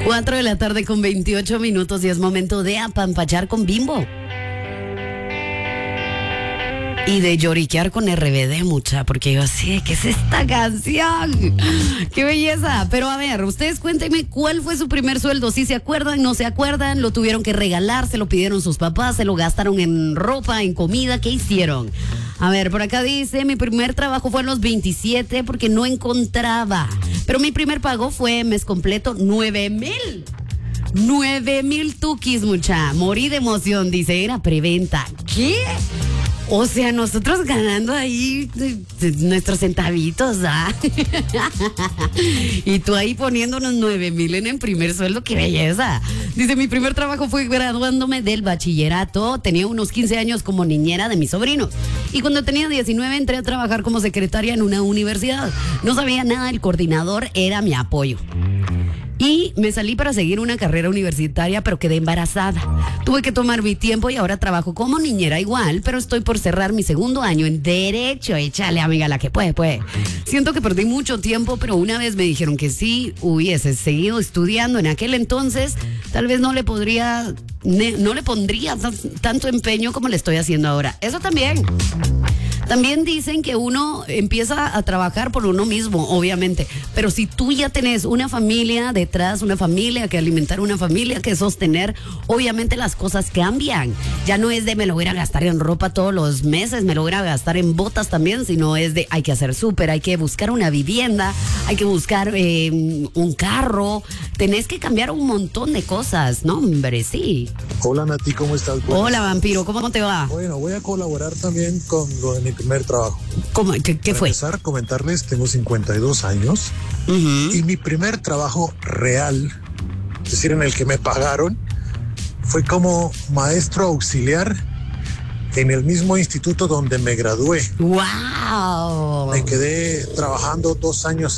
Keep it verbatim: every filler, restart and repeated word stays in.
Cuatro de la tarde con veintiocho minutos y es momento de apampachar con Bimbo. Y de lloriquear con R B D, mucha, porque yo así, ¿qué es esta canción? ¡Qué belleza! Pero a ver, ustedes cuéntenme cuál fue su primer sueldo. Si se acuerdan, no se acuerdan, lo tuvieron que regalar, se lo pidieron sus papás, se lo gastaron en ropa, en comida, ¿qué hicieron? A ver, por acá dice, mi primer trabajo fue a los veintisiete porque no encontraba. Pero mi primer pago fue mes completo, nueve mil. Nueve mil tuquis, mucha. Morí de emoción, dice, era preventa. ¿Qué? O sea, nosotros ganando ahí de, de nuestros centavitos, ¿ah? Y tú ahí poniéndonos nueve mil en el primer sueldo, ¡qué belleza! Dice, mi primer trabajo fue graduándome del bachillerato. Tenía unos quince años como niñera de mis sobrinos. Y cuando tenía diecinueve entré a trabajar como secretaria en una universidad. No sabía nada, el coordinador era mi apoyo. Y me salí para seguir una carrera universitaria, pero quedé embarazada. Tuve que tomar mi tiempo y ahora trabajo como niñera igual, pero estoy por cerrar mi segundo año en Derecho. Échale, amiga, la que puede, puede. Siento que perdí mucho tiempo, pero una vez me dijeron que sí hubiese seguido estudiando en aquel entonces, tal vez no le podría, no le pondría tanto empeño como le estoy haciendo ahora. Eso también. También dicen que uno empieza a trabajar por uno mismo, obviamente, pero si tú ya tenés una familia detrás, una familia que alimentar, una familia que sostener, obviamente las cosas cambian. Ya no es de me lo voy a gastar en ropa todos los meses, me lo voy a gastar en botas también, sino es de hay que hacer súper, hay que buscar una vivienda, hay que buscar eh, un carro, tenés que cambiar un montón de cosas, ¿no, hombre? Sí. Hola, Nati, ¿cómo estás? Buenas. Hola, vampiro, ¿cómo te va? Bueno, voy a colaborar también con lo de mi primer trabajo. ¿Cómo? ¿Qué, qué Para fue? empezar, comentarles, tengo cincuenta y dos años Uh-huh. y mi primer trabajo real, es decir, en el que me pagaron, fue como maestro auxiliar en el mismo instituto donde me gradué. ¡Wow! Me quedé trabajando dos años